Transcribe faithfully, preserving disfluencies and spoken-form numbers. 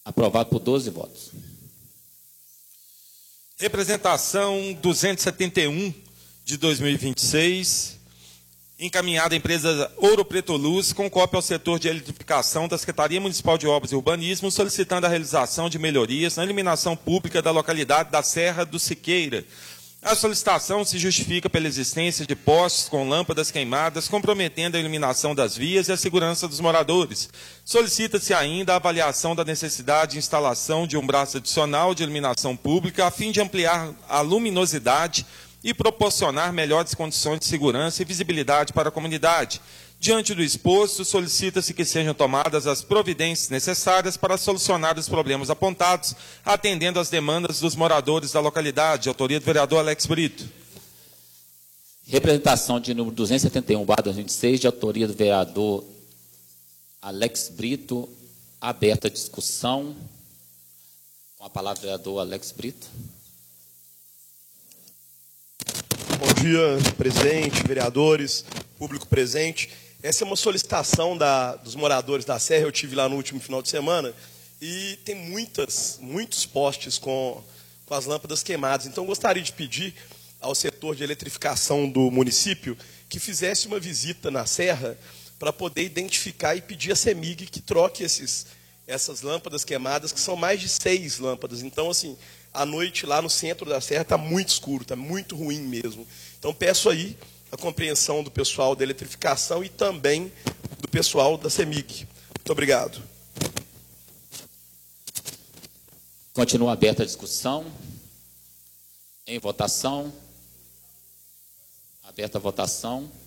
Aprovado por doze votos. Representação duzentos e setenta e um de dois mil e vinte e seis, encaminhada à empresa Ouro Preto Luz, com cópia ao setor de eletrificação da Secretaria Municipal de Obras e Urbanismo, solicitando a realização de melhorias na iluminação pública da localidade da Serra do Siqueira. A solicitação se justifica pela existência de postes com lâmpadas queimadas, comprometendo a iluminação das vias e a segurança dos moradores. Solicita-se ainda a avaliação da necessidade de instalação de um braço adicional de iluminação pública, a fim de ampliar a luminosidade e proporcionar melhores condições de segurança e visibilidade para a comunidade. Diante do exposto, solicita-se que sejam tomadas as providências necessárias para solucionar os problemas apontados, atendendo às demandas dos moradores da localidade. Autoria do vereador Alex Brito. Representação de número duzentos e setenta e um barra dois mil e vinte e seis, de autoria do vereador Alex Brito. Aberta a discussão. Com a palavra, vereador Alex Brito. Bom dia, presidente, vereadores, público presente. Essa é uma solicitação da, dos moradores da Serra. Eu tive lá no último final de semana e tem muitas, muitos postes com, com as lâmpadas queimadas. Então, gostaria de pedir ao setor de eletrificação do município que fizesse uma visita na Serra para poder identificar e pedir à CEMIG que troque esses, essas lâmpadas queimadas, que são mais de seis lâmpadas. Então, assim, à noite lá no centro da Serra está muito escuro, está muito ruim mesmo. Então, peço aí a compreensão do pessoal da eletrificação e também do pessoal da CEMIG. Muito obrigado. Continua aberta a discussão. Em votação. Aberta a votação.